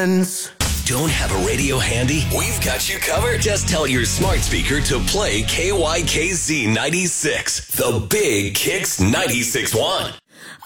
friends. Don't have a radio handy? We've got you covered. Just tell your smart speaker to play KYKZ 96, the Big Kicks 96.1.